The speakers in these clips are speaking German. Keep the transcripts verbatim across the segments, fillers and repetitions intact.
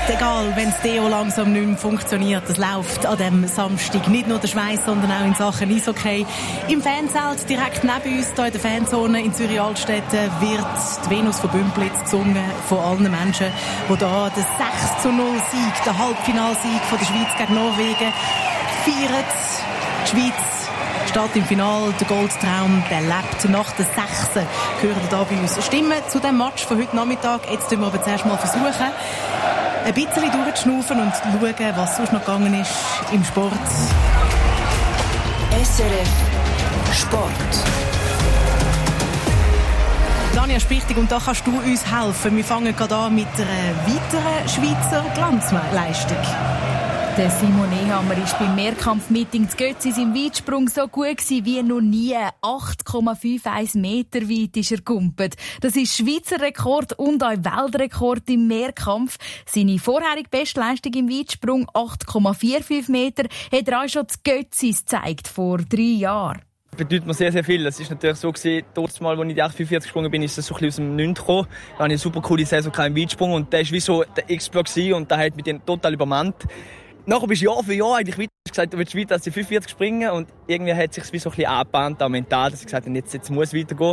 egal, wenn das Deo langsam nicht mehr funktioniert. Das läuft an diesem Samstag. Nicht nur der Schweiß, sondern auch in Sachen Eishockey. Im Fanzelt direkt neben uns, hier in der Fanzone in Zürich-Altstetten, wird die Venus von Bümplitz gesungen von allen Menschen, die hier den sechs zu null Sieg, den Halbfinalsieg von der Schweiz gegen Norwegen feiern. Die Schweiz steht im Finale, der Goldtraum, der lebt nach der Sechsen. Hören da bei uns Stimmen zu dem Match von heute Nachmittag. Jetzt müssen wir aber zuerst mal versuchen, ein bisschen durchzuschnaufen und schauen, was sonst noch gegangen ist im Sport. S R F Sport. Daniel Spichtig, und da kannst du uns helfen. Wir fangen gerade an mit einer weiteren Schweizer Glanzleistung. Der Simon Ehammer war beim Mehrkampfmeeting zu Götzis im Weitsprung so gut wie noch nie. acht Komma einundfünfzig Meter weit ist er gekumpelt. Das ist Schweizer Rekord und auch Weltrekord im Mehrkampf. Seine vorherige Bestleistung im Weitsprung, acht Komma fünfundvierzig Meter, hat er auch schon zu Götzis gezeigt, vor drei Jahren. Das bedeutet mir sehr, sehr viel. Es ist natürlich so gewesen, dort mal, als ich die acht Komma fünfundvierzig gesprungen bin, ist das so ein bisschen aus dem Nichts gekommen. Da hatte ich eine super coole Saison im Weitsprung und der war wie so der X-Block und der hat mich dann total übermannt. Nachher bist du Jahr für Jahr eigentlich weiter. Ich gesagt, du willst weiter als die fünfundvierzig springen. Und irgendwie hat es sich wie so ein bisschen angebahnt, auch mental, dass ich gesagt habe, jetzt, jetzt muss es weitergehen.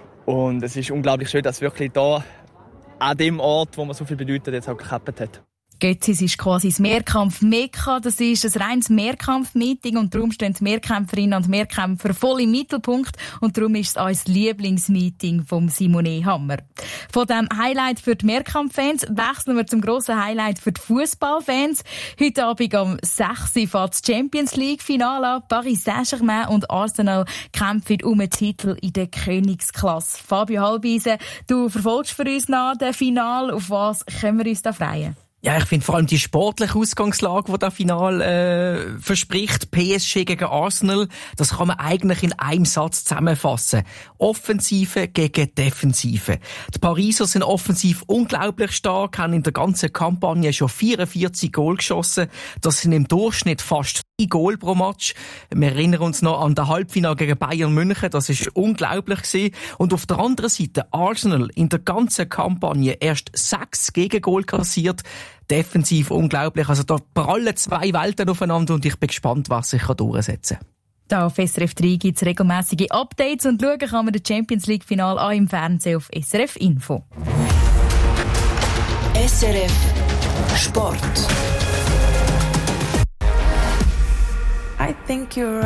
Und es ist unglaublich schön, dass es wirklich da, an dem Ort, wo man so viel bedeutet, jetzt auch geklappt hat. Götzis ist quasi das Mehrkampf-Mekka. Das ist ein reines Mehrkampf-Meeting und darum stehen die Mehrkämpferinnen und Mehrkämpfer voll im Mittelpunkt und darum ist es auch das Lieblingsmeeting von Simon Ehammer. Von dem Highlight für die Mehrkampffans wechseln wir zum grossen Highlight für die Fußballfans. Heute Abend um sechs Uhr fährt das Champions League-Finale an. Paris Saint-Germain und Arsenal kämpfen um den Titel in der Königsklasse. Fabio Halbeisen, du verfolgst für uns nach dem Finale. Auf was können wir uns da freuen? Ja, ich finde vor allem die sportliche Ausgangslage, die das Finale äh, verspricht, P S G gegen Arsenal, das kann man eigentlich in einem Satz zusammenfassen. Offensive gegen Defensive. Die Pariser sind offensiv unglaublich stark, haben in der ganzen Kampagne schon vierundvierzig Goal geschossen. Das sind im Durchschnitt fast drei Goal pro Match. Wir erinnern uns noch an das Halbfinale gegen Bayern München, das ist unglaublich gewesen. Und auf der anderen Seite Arsenal in der ganzen Kampagne erst sechs Gegengol kassiert. Defensiv unglaublich. Also da prallen zwei Welten aufeinander und ich bin gespannt, was sich durchsetzen kann. Da auf S R F drei gibt es regelmässige Updates und schauen kann man das Champions League Finale auch im Fernsehen auf S R F Info. S R F Sport. I think you're